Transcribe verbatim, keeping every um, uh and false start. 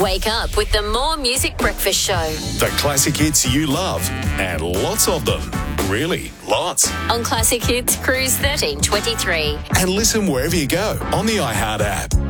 Wake up with the More Music Breakfast Show. The classic hits you love, and lots of them. Really, lots. On Classic Hits Cruise thirteen twenty-three. And listen wherever you go on the iHeart app.